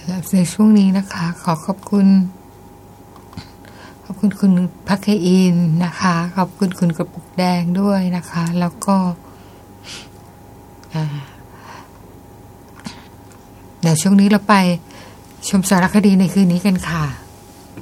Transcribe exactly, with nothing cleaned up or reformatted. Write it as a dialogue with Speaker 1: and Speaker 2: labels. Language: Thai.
Speaker 1: ในช่วงนี้นะคะขอขอบคุณขอบคุณคุณพักอินนะคะขอบคุณคุณกระปุกแดงด้วยนะคะแล้วก็เดี๋ยวช่วงนี้เราไปชมสารคดีในคืนนี้กันค่ะ